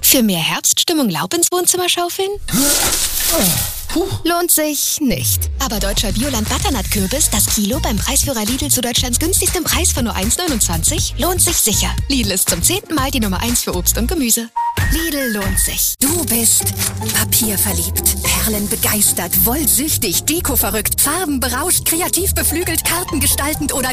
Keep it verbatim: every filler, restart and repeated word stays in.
Für mehr Herbststimmung Laub ins Wohnzimmer schaufeln? Puh. Lohnt sich nicht. Aber deutscher Bioland Butternut-Kürbis, das Kilo beim Preisführer Lidl zu Deutschlands günstigstem Preis von nur eins neunundzwanzig, lohnt sich sicher. Lidl ist zum zehnten Mal die Nummer eins für Obst und Gemüse. Lidl lohnt sich. Du bist papierverliebt, perlenbegeistert, wollsüchtig, dekoverrückt, farbenberauscht, kreativ beflügelt, kartengestaltend oder